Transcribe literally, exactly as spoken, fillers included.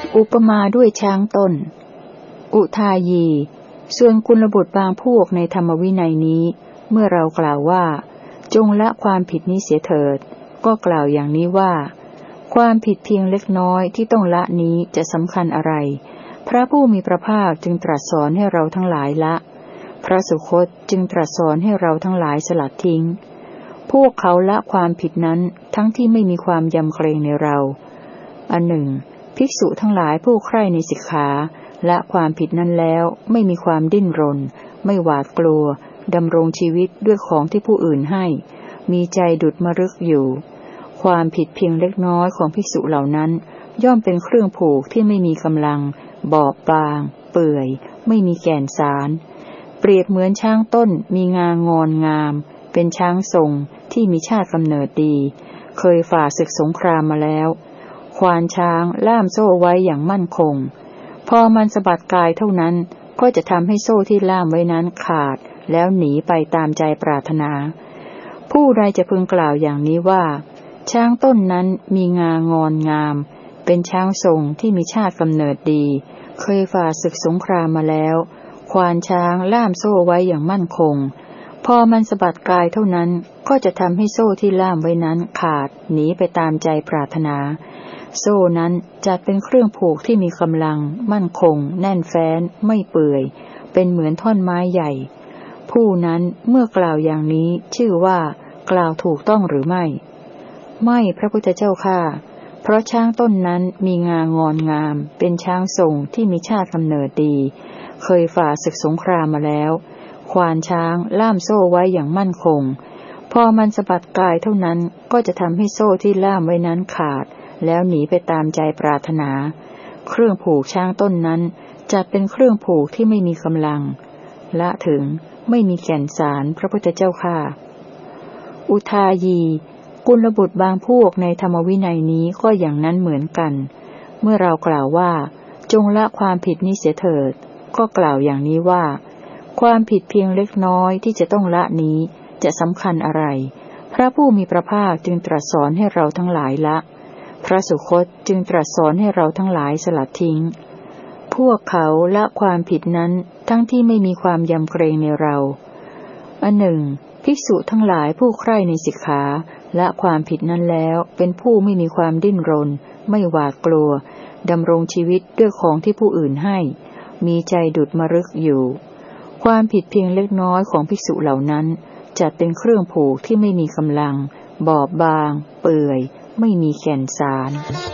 อุปมาด้วยช้างต้นอุทายีส่วนกุลบุตรบางพวกในธรรมวินัยนี้เมื่อเรากล่าวว่าจงละความผิดนี้เสียเถิดก็กล่าวอย่างนี้ว่าความผิดเพียงเล็กน้อยที่ต้องละนี้จะสำคัญอะไรพระผู้มีพระภาคจึงตรัสสอนให้เราทั้งหลายละพระสุคตจึงตรัสสอนให้เราทั้งหลายสลัดทิ้งพวกเขาละความผิดนั้นทั้งที่ไม่มีความยำเกรงในเราอันหนึ่งภิกษุทั้งหลายผู้ใคร่ในสิกขาละความผิดนั้นแล้วไม่มีความดิ้นรนไม่หวาดกลัวดำรงชีวิตด้วยของที่ผู้อื่นให้มีใจดุจมฤกอยู่ความผิดเพียงเล็กน้อยของภิกษุเหล่านั้นย่อมเป็นเครื่องผูกที่ไม่มีกำลังบอบบางเปื่อยไม่มีแก่นสารเปรียบเหมือนช้างต้นมีงางอนงามเป็นช้างทรงที่มีชาติกำเนิดดีเคยฝ่าศึกสงครามมาแล้วควานช้างล่ามโซ่ไว้อย่างมั่นคงพอมันสะบัดกายเท่านั้นก็จะทำให้โซ่ที่ล่ามไว้นั้นขาดแล้วหนีไปตามใจปรารถนาผู้ใดจะพึงกล่าวอย่างนี้ว่าช้างต้นนั้นมีงางอนงามเป็นช้างทรงที่มีชาติกำเนิดดีเคยฝ่าศึกสงครามมาแล้วควานช้างล่ามโซ่ไว้อย่างมั่นคงพอมันสะบัดกายเท่านั้นก็จะทำให้โซ่ที่ล่ามไว้นั้นขาดหนีไปตามใจปรารถนาโซ่นั้นจัดเป็นเครื่องผูกที่มีกำลังมั่นคงแน่นแฟ้นไม่เปื่อยเป็นเหมือนท่อนไม้ใหญ่ผู้นั้นเมื่อกล่าวอย่างนี้ชื่อว่ากล่าวถูกต้องหรือไม่ไม่พระพุทธเจ้าข้าเพราะช้างต้นนั้นมีงางอนงามเป็นช้างทรงที่มีชาติกำเนิดดีเคยฝ่าศึกสงครามมาแล้วควานช้างล่ามโซ่ไว้อย่างมั่นคงพอมันสะบัดกายเท่านั้นก็จะทำให้โซ่ที่ล่ามไว้นั้นขาดแล้วหนีไปตามใจปรารถนาเครื่องผูกช้างต้นนั้นจัดเป็นเครื่องผูกที่ไม่มีกำลังละถึงไม่มีแก่นสารพระพุทธเจ้าข้าอุทายีกุลบุตรบางพวกในธรรมวินัยนี้ก็อย่างนั้นเหมือนกันเมื่อเรากล่าวว่าจงละความผิดนี้เสียเถิดก็กล่าวอย่างนี้ว่าความผิดเพียงเล็กน้อยที่จะต้องละนี้จะสำคัญอะไรพระผู้มีพระภาคจึงตรัสสอนให้เราทั้งหลายละพระสุคตจึงตรัสสอนให้เราทั้งหลายสลัดทิ้งพวกเขาละความผิดนั้นทั้งที่ไม่มีความยำเกรงในเราอันหนึ่งภิกษุทั้งหลายผู้ใคร่ในสิกขาละความผิดนั้นแล้วเป็นผู้ไม่มีความดิ้นรนไม่หวาดกลัวดำรงชีวิตด้วยของที่ผู้อื่นให้มีใจดุจมฤกอยู่ความผิดเพียงเล็กน้อยของภิกษุเหล่านั้นจัดเป็นเครื่องผูกที่ไม่มีกำลังบอบบางเปื่อยไม่มีแก่นสาร